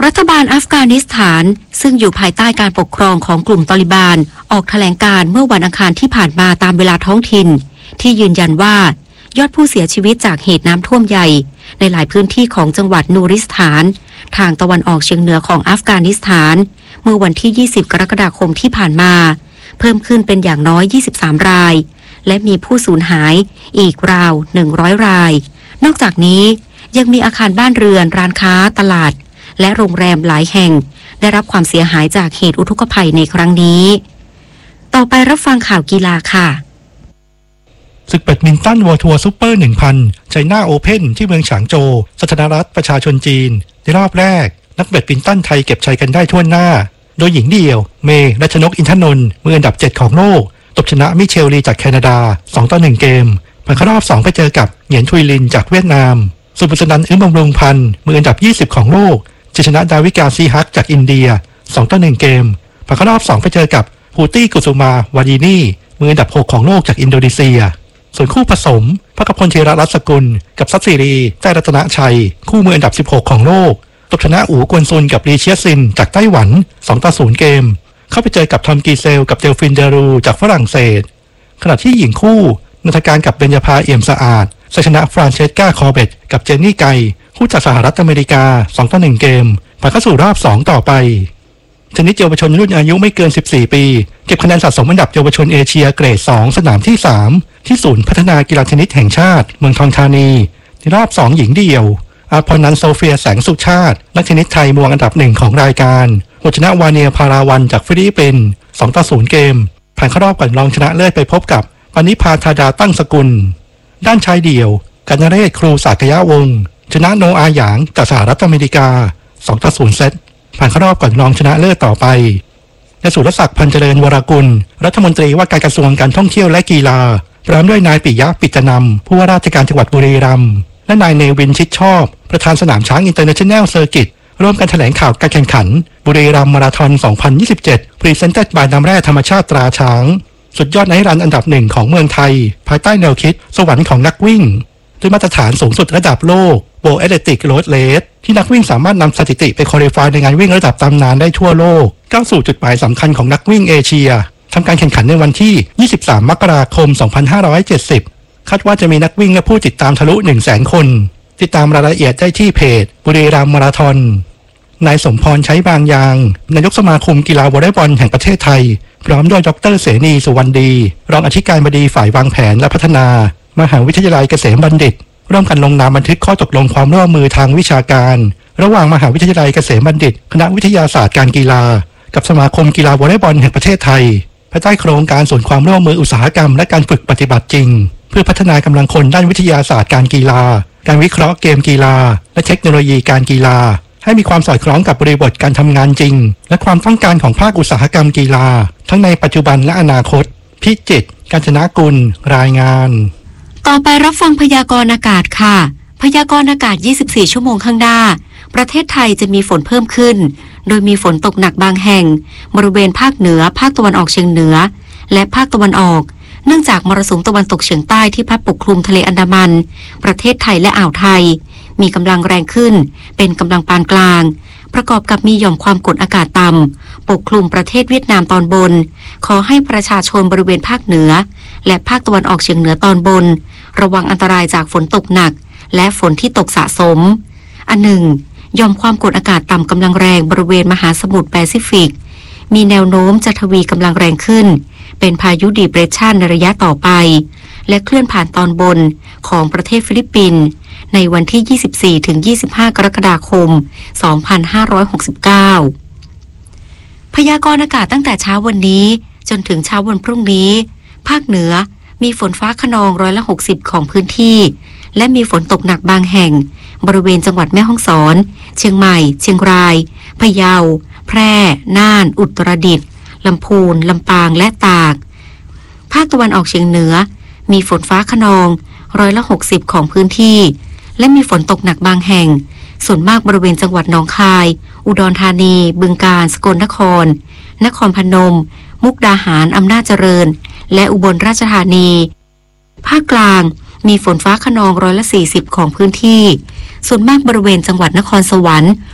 รัฐบาลอัฟกานิสถานซึ่งอยู่ภายใต้การปกครองของกลุ่มตอลิบานออกแถลงการเมื่อวันอังคารที่ผ่านมาตามเวลาท้องถิ่นที่ยืนยันว่ายอดผู้เสียชีวิตจากเหตุน้ำท่วมใหญ่ในหลายพื้นที่ของจังหวัดนูริสถานทางตะวันออกเฉียงเหนือของอัฟกานิสถานเมื่อวันที่20กรกฎาคมที่ผ่านมาเพิ่มขึ้นเป็นอย่างน้อย23รายและมีผู้สูญหายอีกราว100รายนอกจากนี้ยังมีอาคารบ้านเรือนร้านค้าตลาดและโรงแรมหลายแห่งได้รับความเสียหายจากเหตุอุทกภัยในครั้งนี้ต่อไปรับฟังข่าวกีฬาค่ะศึกแบดมินตันเวิลด์ทัวร์ซุปเปอร์ 1,000 ไชน่าโอเพ่นที่เมืองฉางโจวสาธารณรัฐประชาชนจีนในรอบแรกนักแบดมินตันไทยเก็บชัยกันได้ทั่วหน้าโดยหญิงเดี่ยวเมย์รัชนกอินทนนท์มืออันดับ7ของโลกตบชนะมิเชลลีจากแคนาดา2-1เกมผ่านเข้ารอบ2ไปเจอกับเหงียนชุยลินจากเวียดนามสุบุษนันท์อึ้งบำรุงพันธ์มืออันดับ20ของโลกจะชนะดาวิกาซีฮักจากอินเดีย2-1เกมผ่านเข้ารอบ2ไปเจอกับพูตี้กุสุมาวาดีนีมืออันดับ6ของโลกจากอินโดนีเซียส่วนคู่ผสมพกพลธีรรัตน์สกุลกับซับซีรีแต้รัตนชัยคู่มืออันดับ16ของโลกตบชนะอู๋กวนซุนกับลีเชียซินจากไต้หวัน2-0เกมเข้าไปเจอกับทอมกีเซลกับเดลฟินเดรูจากฝรั่งเศสขณะที่หญิงคู่นัทการกับเบญญาภาเอี่ยมสะอาดชนะฟรานเชสกาคอร์เบตกับเจนนี่ไกคู่จากสหรัฐอเมริกา2-1เกมผ่านเข้าสู่รอบ2ต่อไปเทนนิสเยาวชนรุ่นอายุไม่เกิน14ปีเก็บคะแนนสะสมอันดับเยาวชนเอเชียเกรด2สนามที่3ที่ศูนย์พัฒนากีฬาเทนนิสแห่งชาติเมืองทองธานีในรอบ2หญิงเดี่ยวอาพรนันท์โซเฟียแสงสุชาตินักเทนนิสไทยมวงอันดับ1ของรายการชนะวาเนียพาราวันจากฟิลิปปินส์2-0เกมผ่านเข้ารอบก่อนรองชนะเลิศไปพบกับปณิพาธาดาตั้งสกุลด้านชายเดี่ยวกัญญเรศครูสากยะวงศ์ชนะโนอาหยางจากสหรัฐอเมริกา2-0เซตผ่านเข้ารอบก่อนรองชนะเลิศต่อไปและสุรศักดิ์พันเจริญวรกุลรัฐมนตรีว่าการกระทรวงการท่องเที่ยวและกีฬาพร้อมด้วยนายปิยะปิตนำผู้ว่าราชการจังหวัดบุรีรัมย์และนายเนวินชิดชอบประธานสนามช้างอินเตอร์เนชั่นแนลเซอร์กิตร่วมกันแถลงข่าวการแข่งขันบุรีรัมย์มาราธอน2027 Presented by น้ำแร่ธรรมชาติตราช้างสุดยอดไนท์รันอันดับ1ของเมืองไทยภายใต้แนวคิดสวรรค์ของนักวิ่งด้วยมาตรฐานสูงสุดระดับโลกโบแอตเลติกโรดเลสที่นักวิ่งสามารถนำสถิติไปควอลิฟายในงานวิ่งระดับตำนานได้ทั่วโลกก้าวสู่จุดหมายสำคัญของนักวิ่งเอเชียทำการแข่งขันในวันที่23มกราคม2570คาดว่าจะมีนักวิ่งและผู้ติดตามทะลุ 100,000 คนติดตามรายละเอียดได้ที่เพจบุรีรัมย์มาราธอนนายสมพรใช้บางยางนายกสมาคมกีฬาวอลเลย์บอลแห่งประเทศไทยพร้อมด้วยดร.เสนีสุวรรณดีรองอธิการบดีฝ่ายวางแผนและพัฒนามหาวิทยาลัยเกษมบัณฑิตร่วมกันลงนามบันทึกข้อตกลงความร่วมมือทางวิชาการระหว่างมหาวิทยาลัยเกษมบัณฑิตคณะวิทยาศาสตร์การกีฬากับสมาคมกีฬาวอลเลย์บอลแห่งประเทศไทยภายใต้โครงการศูนย์ความร่วมมืออุตสาหกรรมและการฝึกปฏิบัติจริงเพื่อพัฒนากำลังคนด้านวิทยาศาสตร์การกีฬาการวิเคราะห์เกมกีฬาและเทคโนโลยีการกีฬาให้มีความสอดคล้องกับบริบทการทำงานจริงและความต้องการของภาคอุตสาหกรรมกีฬาทั้งในปัจจุบันและอนาคตพิจิตร กาญจนกุลรายงานต่อไปรับฟังพยากรณ์อากาศค่ะพยากรณ์อากาศ24ชั่วโมงข้างหน้าประเทศไทยจะมีฝนเพิ่มขึ้นโดยมีฝนตกหนักบางแห่งบริเวณภาคเหนือภาคตะวันออกเฉียงเหนือและภาคตะวันออกเนื่องจากมรสุมตะวันตกเฉียงใต้ที่พัดปกคลุมทะเลอันดามันประเทศไทยและอ่าวไทยมีกำลังแรงขึ้นเป็นกำลังปานกลางประกอบกับมีหย่อมความกดอากาศต่ำปกคลุมประเทศเวียดนามตอนบนขอให้ประชาชนบริเวณภาคเหนือและภาคตะวันออกเฉียงเหนือตอนบนระวังอันตรายจากฝนตกหนักและฝนที่ตกสะสมอันหนึ่งหย่อมความกดอากาศต่ำกำลังแรงบริเวณมหาสมุทรแปซิฟิกมีแนวโน้มจะทวีกำลังแรงขึ้นเป็นพายุดีเพรสชันในระยะต่อไปและเคลื่อนผ่านตอนบนของประเทศฟิลิปปินส์ในวันที่ 24-25 กรกฎาคม 2569 พยากรณ์อากาศตั้งแต่เช้าวันนี้จนถึงเช้าวันพรุ่งนี้ภาคเหนือมีฝนฟ้าคะนอง60%ของพื้นที่และมีฝนตกหนักบางแห่งบริเวณจังหวัดแม่ฮ่องสอนเชียงใหม่เชียงรายพะเยาแพร่น่านอุตรดิตถ์ลำพูนลำปางและตากภาคตะวันออกเฉียงเหนือมีฝนฟ้าคะนอง60%ของพื้นที่และมีฝนตกหนักบางแห่งส่วนมากบริเวณจังหวัดหนองคายอุดรธานีบึงกาฬสกลนครนครพนมมุกดาหารอำนาจเจริญและอุบลราชธานีภาคกลางมีฝนฟ้าคะนอง40%ของพื้นที่ส่วนมากบริเวณจังหวัดนครสวรรค์